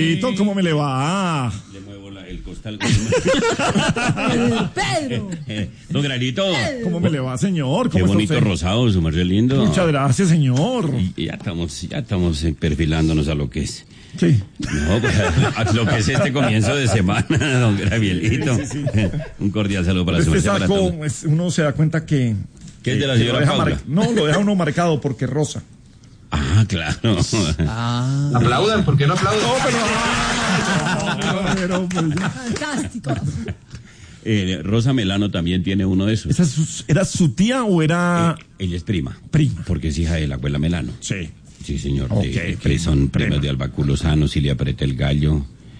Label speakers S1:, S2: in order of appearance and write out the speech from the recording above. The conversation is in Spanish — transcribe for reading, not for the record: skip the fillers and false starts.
S1: Gabrielito, ¿cómo me le va?
S2: Le muevo el costal.
S3: Pedro.
S2: Don Granito.
S1: ¿Cómo me le va, señor?
S2: Qué
S1: ¿Cómo
S2: bonito
S1: está usted?
S2: rosado, su merced lindo.
S1: Muchas gracias, señor.
S2: Y ya estamos perfilándonos a lo que es.
S1: Sí.
S2: No, pues, a lo que es este comienzo de semana, don Gabrielito.
S1: Sí.
S2: Un cordial saludo para su
S1: Este
S2: merced.
S1: saco, uno se da cuenta que...
S2: ¿Qué es de la
S1: que
S2: señora
S1: lo deja
S2: Paula?
S1: No, lo deja uno marcado porque es rosa.
S2: Ah, claro.
S4: Aplaudan, ¿por qué no aplaudan?
S1: Pero, pues,
S3: Fantástico.
S2: Rosa Melano también tiene uno de esos.
S1: ¿Era su tía o era...?
S2: Ella es prima.
S1: Prima.
S2: Porque es hija de la abuela Melano.
S1: Sí.
S2: Sí, señor.
S1: Ok,
S2: Son
S1: prima.
S2: premios de Albaculo Sano, Silvia Preta el Gallo.